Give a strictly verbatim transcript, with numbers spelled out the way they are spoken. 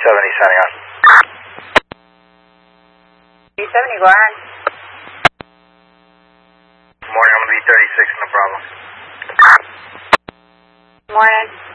seventy signing on. three seventy, go ahead. Morning, I'm going to be thirty-six, no problem. Morning.